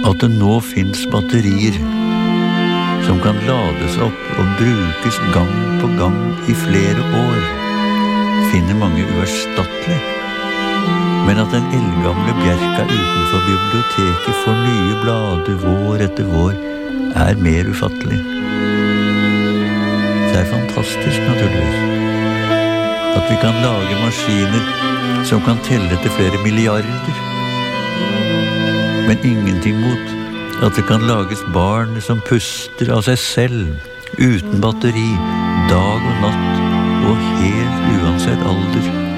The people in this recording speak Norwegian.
At det nå finnes batterier som kan lades opp og brukes gang på gang i flere år, finner mange uerstattelig. Men at den eldgamle bjerka utenfor biblioteket får nye blader vår etter vår, mer ufattelig. Det fantastisk, naturligvis. At vi kan lage maskiner som kan telle til flere milliarder. Men ingenting mot at det kan lages barn som puster av seg selv, uten batteri, dag og natt, og helt uansett alder.